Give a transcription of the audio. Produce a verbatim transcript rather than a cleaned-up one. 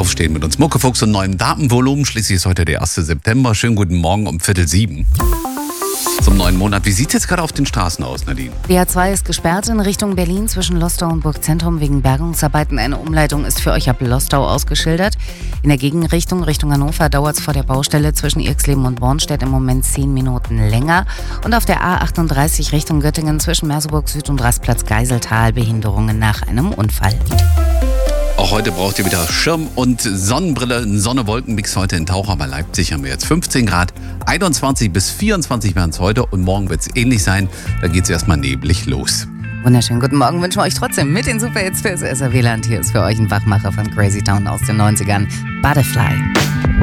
Aufstehen mit uns. Muckefuchs und neuem Datenvolumen. Schließlich ist heute der erste September. Schönen guten Morgen um Viertel sieben. Zum neuen Monat. Wie sieht es jetzt gerade auf den Straßen aus, Nadine? Die A zwei ist gesperrt in Richtung Berlin zwischen Lostau und Burgzentrum wegen Bergungsarbeiten. Eine Umleitung ist für euch ab Lostau ausgeschildert. In der Gegenrichtung Richtung Hannover dauert es vor der Baustelle zwischen Irxleben und Bornstedt im Moment zehn Minuten länger. Und auf der A achtunddreißig Richtung Göttingen zwischen Merseburg Süd und Rastplatz Geiseltal Behinderungen nach einem Unfall. Auch heute braucht ihr wieder Schirm und Sonnenbrille. Ein Sonne-Wolken-Mix heute in Taucher. Bei Leipzig haben wir jetzt fünfzehn Grad. einundzwanzig bis vierundzwanzig werden es heute und morgen wird es ähnlich sein. Da geht es erstmal neblig los. Wunderschönen guten Morgen wünschen wir euch trotzdem mit den Superhits fürs S R W-Land. Hier ist für euch ein Wachmacher von Crazy Town aus den neunzigern, Butterfly.